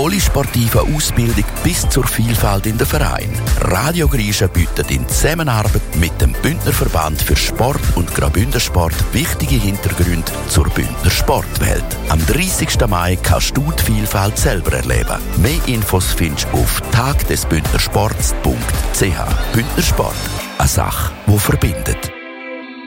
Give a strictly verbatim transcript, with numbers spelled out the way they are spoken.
polysportiven Ausbildung bis zur Vielfalt in den Verein. Radio Griechen bietet in Zusammenarbeit mit dem Bündner Verband für Sport und Graubünden-Sport wichtige Hintergründe zur Bündner Sportwelt. Am dreißigsten Mai kannst du die Vielfalt selber erleben. Mehr Infos findest du auf tagdesbündnersports punkt c h. Bündner Sport, eine Sache, die verbindet.